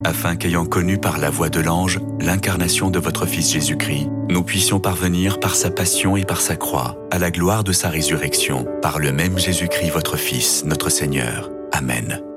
afin qu'ayant connu par la voix de l'ange l'incarnation de votre Fils Jésus-Christ, nous puissions parvenir par sa passion et par sa croix à la gloire de sa résurrection, par le même Jésus-Christ votre Fils, notre Seigneur. Amen.